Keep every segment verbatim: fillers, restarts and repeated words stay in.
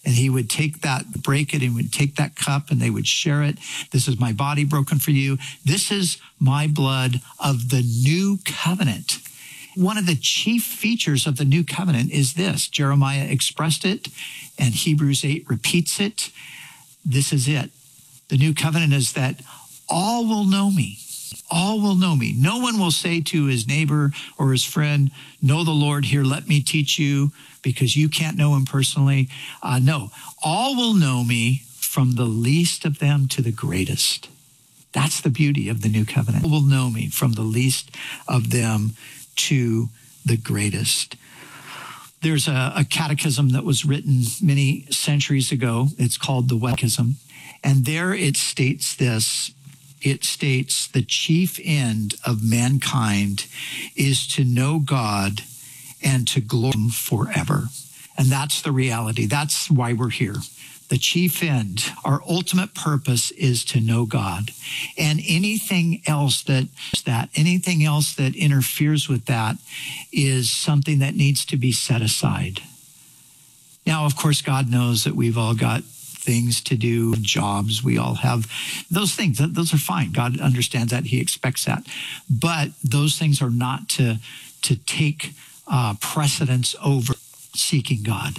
And he would take that, break it, and would take that cup, and they would share it. This is my body broken for you. This is my blood of the new covenant. One of the chief features of the new covenant is this. Jeremiah expressed it, and Hebrews eight repeats it. This is it. The new covenant is that all will know me. All will know me. No one will say to his neighbor or his friend, know the Lord, here, let me teach you, because you can't know him personally. Uh, no, all will know me, from the least of them to the greatest. That's the beauty of the new covenant. All will know me, from the least of them to the greatest. There's a, a catechism that was written many centuries ago. It's called the Catechism. And there it states this. It states the chief end of mankind is to know God and to glory him forever. And that's the reality. That's why we're here. The chief end, our ultimate purpose, is to know God. And anything else that, that anything else that interferes with that is something that needs to be set aside. Now, of course, God knows that we've all got things to do, jobs, we all have those things. Those are fine. God understands that. He expects that. But those things are not to, to take uh, precedence over seeking God.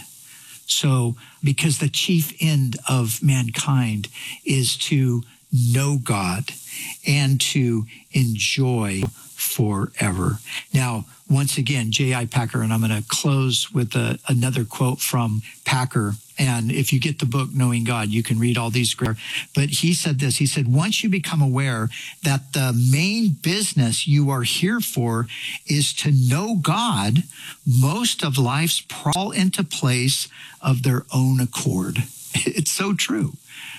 So, because the chief end of mankind is to know God and to enjoy forever. Now, once again, J I. Packer, and I'm going to close with a, another quote from Packer. And if you get the book, Knowing God, you can read all these. But he said this, he said, once you become aware that the main business you are here for is to know God, most of life's fall into place of their own accord. It's so true.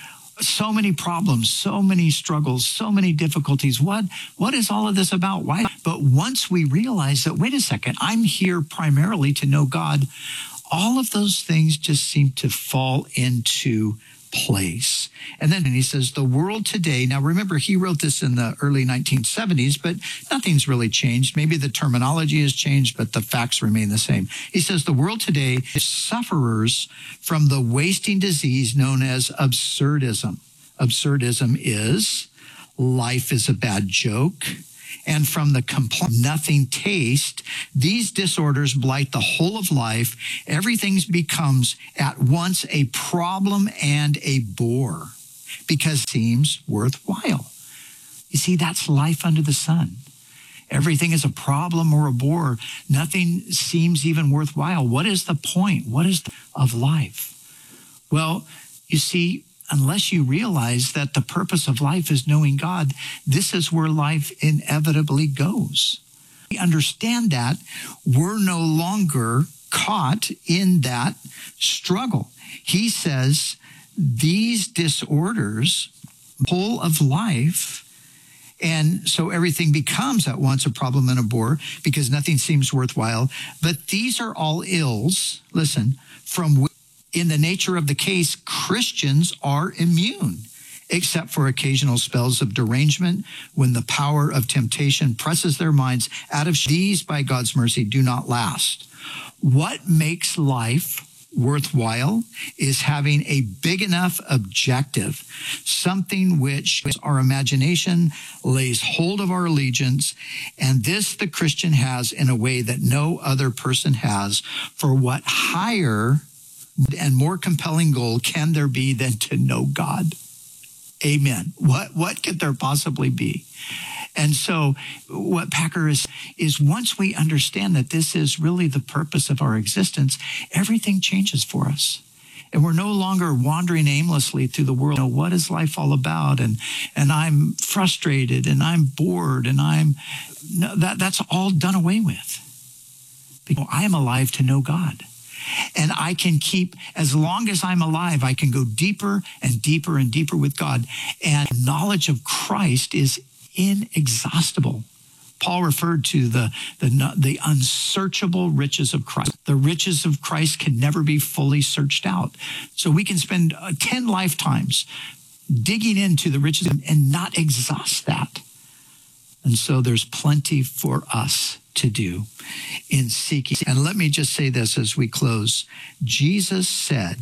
So many problems, so many struggles, so many difficulties. What, what is all of this about? Why? But once we realize that, wait a second, I'm here primarily to know God, all of those things just seem to fall into place. And then he says, the world today, now remember, he wrote this in the early nineteen seventies, but nothing's really changed. Maybe the terminology has changed, but the facts remain the same. He says, the world today is sufferers from the wasting disease known as absurdism. Absurdism is life is a bad joke. And from the complete nothing taste, these disorders blight the whole of life. Everything becomes at once a problem and a bore because it seems worthwhile. You see, that's life under the sun. Everything is a problem or a bore. Nothing seems even worthwhile. What is the point? What is the of life? Well, you see, unless you realize that the purpose of life is knowing God, this is where life inevitably goes. We understand that we're no longer caught in that struggle. He says these disorders, whole of life, and so everything becomes at once a problem and a bore because nothing seems worthwhile. But these are all ills, listen, from which in the nature of the case, Christians are immune, except for occasional spells of derangement when the power of temptation presses their minds out of these, by God's mercy, do not last. What makes life worthwhile is having a big enough objective, something which our imagination lays hold of our allegiance, and this the Christian has in a way that no other person has. For what higher and more compelling goal can there be than to know God? Amen. What what could there possibly be? And so what Packer is, is once we understand that this is really the purpose of our existence, everything changes for us. And we're no longer wandering aimlessly through the world. You know, what is life all about? And and I'm frustrated and I'm bored and I'm, no, that that's all done away with. Because I am alive to know God. And I can keep, as long as I'm alive, I can go deeper and deeper and deeper with God. And knowledge of Christ is inexhaustible. Paul referred to the, the, the unsearchable riches of Christ. The riches of Christ can never be fully searched out. So we can spend uh, ten lifetimes digging into the riches and not exhaust that. And so there's plenty for us to do in seeking. And let me just say this as we close. Jesus said,